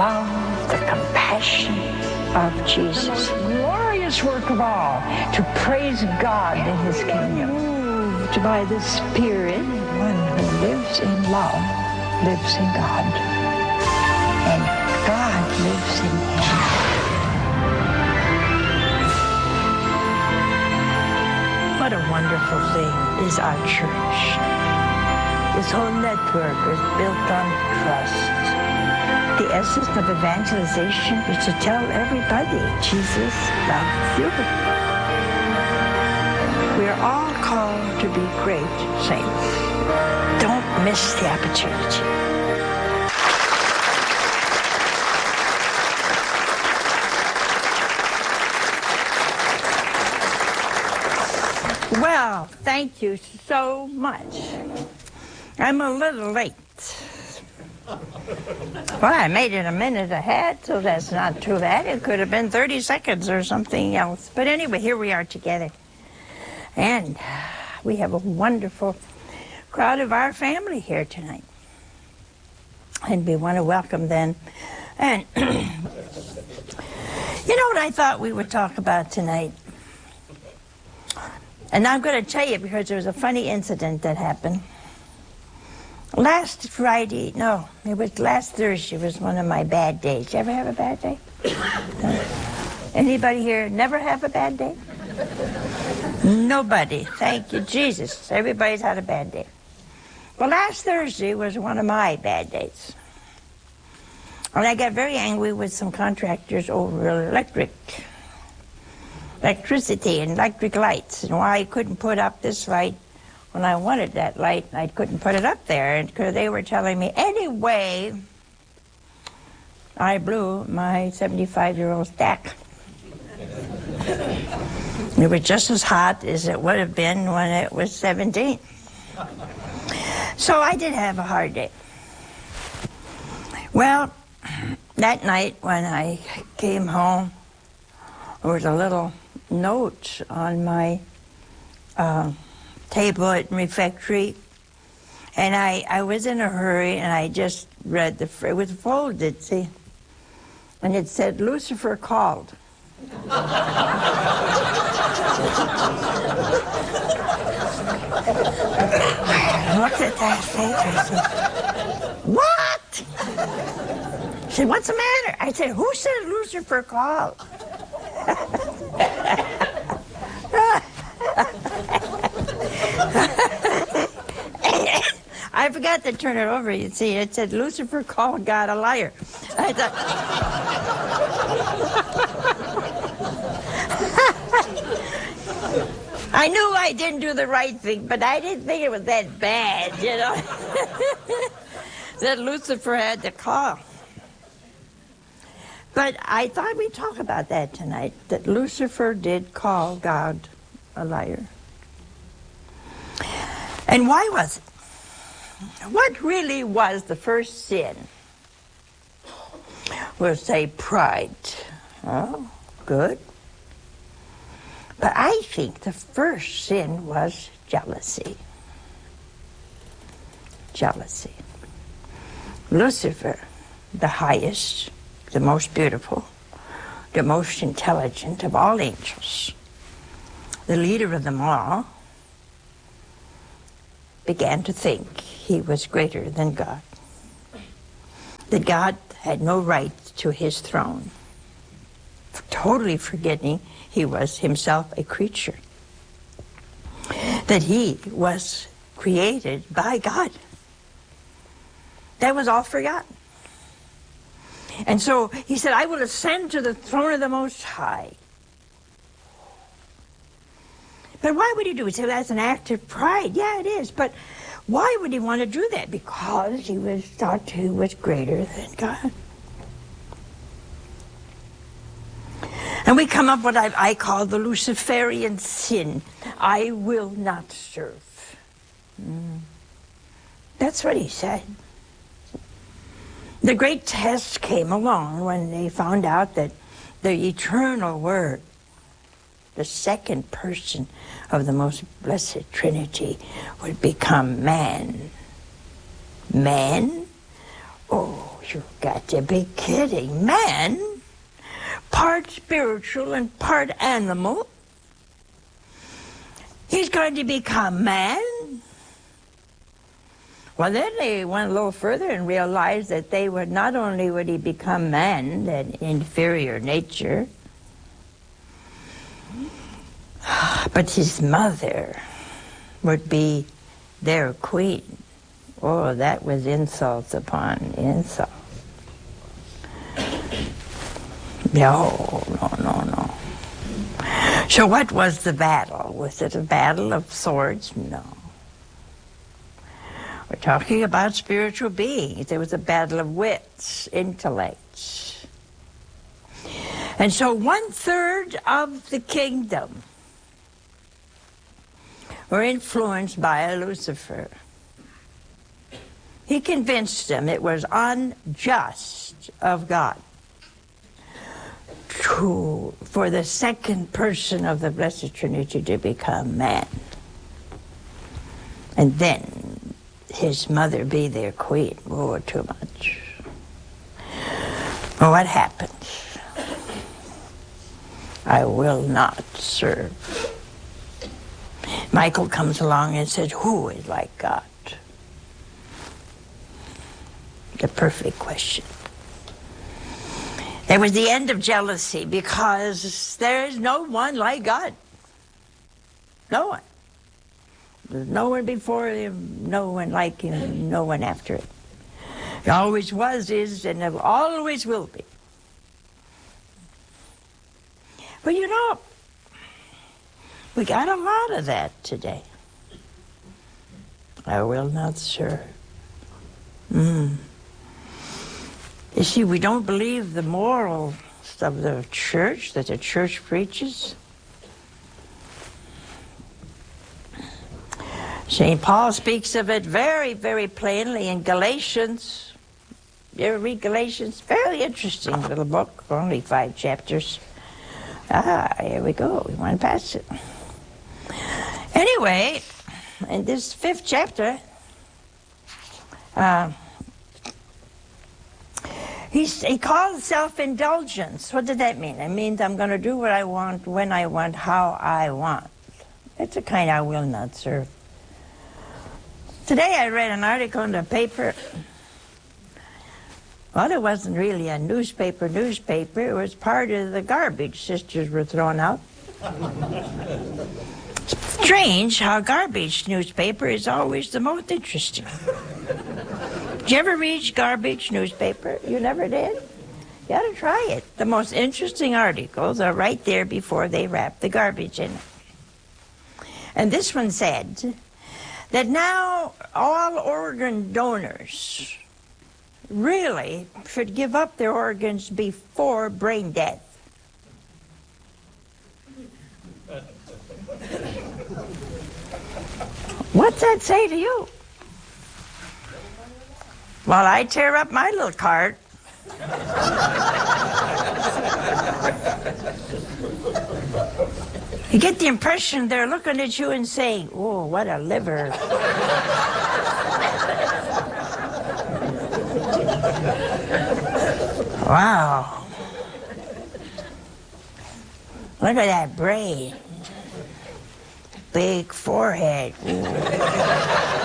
love, the compassion of Jesus. The most glorious work of all, to praise God in his kingdom. Moved by the Spirit, one who lives in love lives in God, and God lives in him. What a wonderful thing is our church. This whole network is built on trust. The essence of evangelization is to tell everybody Jesus loves you. We are all called to be great saints. Don't miss the opportunity. Well, thank you so much. I'm a little late. Well, I made it a minute ahead, so that's not too bad. It could have been 30 seconds or something else. But anyway, here we are together. And we have a wonderful crowd of our family here tonight. And we want to welcome them. And you know what I thought we would talk about tonight? And I'm going to tell you because there was a funny incident that happened. Last Thursday was one of my bad days. You ever have a bad day? Anybody here never have a bad day? Nobody. Thank you, Jesus. Everybody's had a bad day. Well, last Thursday was one of my bad days. And I got very angry with some contractors over electricity and electric lights, and why I couldn't put up this light when I wanted that light, and I couldn't put it up there, and because they were telling me, anyway, I blew my 75-year-old stack. It was just as hot as it would have been when it was 17. So I did have a hard day. Well, that night when I came home, there was a little note on my table at refectory, and I was in a hurry, and I just read it was folded, see, and it said, Lucifer called. I looked at that paper, I said, what? She said, what's the matter? I said, who said Lucifer called? I forgot to turn it over, you see. It said, Lucifer called God a liar. I thought... I knew I didn't do the right thing, but I didn't think it was that bad, you know, that Lucifer had to call. But I thought we'd talk about that tonight, that Lucifer did call God a liar. And why was it? What really was the first sin? We'll say pride. Oh, good. But I think the first sin was jealousy. Jealousy. Lucifer, the highest, the most beautiful, the most intelligent of all angels, the leader of them all, began to think he was greater than God, that God had no right to his throne, totally forgetting he was himself a creature, that he was created by God. That was all forgotten. And so he said, I will ascend to the throne of the Most High. But why would he do it? He said, that's an act of pride. Yeah, it is. But why would he want to do that? Because he was thought he was greater than God. And we come up with what I call the Luciferian sin. I will not serve. That's what he said. The great test came along when they found out that the eternal Word, the second person of the most blessed Trinity, would become man. Man? Oh, you've got to be kidding. Man, part spiritual and part animal. He's going to become man. Well, then they went a little further and realized that they would not only would he become man, that inferior nature, but his mother would be their queen. Oh, that was insult upon insult. No. So what was the battle? Was it a battle of swords? No. We're talking about spiritual beings. There was a battle of wits, intellects. And so 1/3 of the kingdom were influenced by Lucifer. He convinced them it was unjust of God for the second person of the Blessed Trinity to become man. And then his mother be their queen. Oh, too much. Well, what happened? I will not serve. Michael comes along and says, who is like God? The perfect question. It was the end of jealousy because there is no one like God. No one. There's no one before him, no one like him, no one after him. It always was, is, and it always will be. But you know, we got a lot of that today. I will not serve. You see, we don't believe the morals of the church, that the church preaches. St. Paul speaks of it very, very plainly in Galatians. You ever read Galatians? Very interesting little book, only 5 chapters. Here we go. We went past it. Anyway, in this 5th chapter, he calls self-indulgence. What does that mean? It means I'm going to do what I want, when I want, how I want. It's a kind I will not serve. Today I read an article in the paper. Well, it wasn't really a newspaper. It was part of the garbage sisters were throwing out. Strange how garbage newspaper is always the most interesting. Did you ever read garbage newspaper? You never did? You ought to try it. The most interesting articles are right there before they wrap the garbage in it. And this one said that now all organ donors really should give up their organs before brain death. What's that say to you? Well, I tear up my little card. You get the impression they're looking at you and saying, oh, what a liver. Wow. Look at that brain. Big forehead. Ooh.